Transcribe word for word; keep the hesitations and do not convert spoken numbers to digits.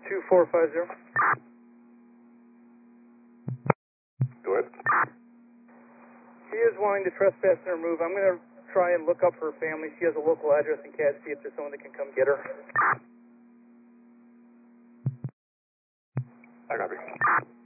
two four five zero. Go ahead. She is wanting to trespass and remove. I'm going to try and look up her family. She has a local address in Cache, see if there's someone that can come get her. I copy.